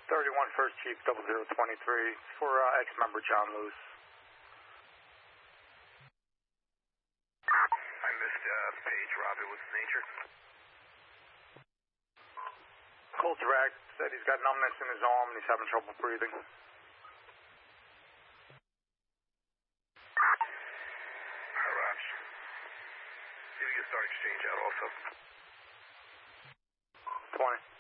31 First Chief 0023 for ex-member John Lewis. I missed Page Robbie. What's the nature? Cold direct, said he's got numbness in his arm and he's having trouble breathing. Roger. See if we can start exchange out also. 20.